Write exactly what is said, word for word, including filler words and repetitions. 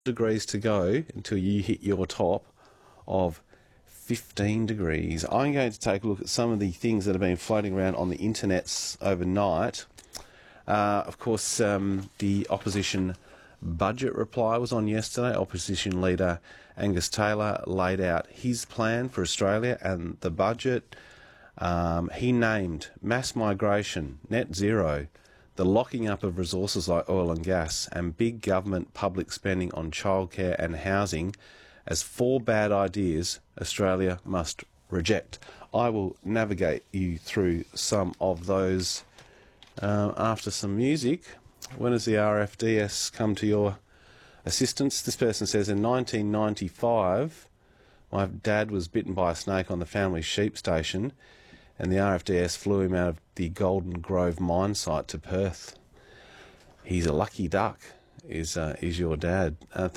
degrees to go until you hit your top of fifteen degrees. I'm going to take a look at some of the things that have been floating around on the internets overnight. Uh, of course, um, the opposition budget reply was on yesterday. Opposition leader Angus Taylor laid out his plan for Australia and the budget. Um, he named mass migration, net zero, the locking up of resources like oil and gas, and big government public spending on childcare and housing as four bad ideas Australia must reject. I will navigate you through some of those uh, after some music. When has the R F D S come to your assistance? This person says, in nineteen ninety-five, my dad was bitten by a snake on the family sheep station, and the R F D S flew him out of the Golden Grove mine site to Perth. He's a lucky duck, is uh, is your dad. Uh,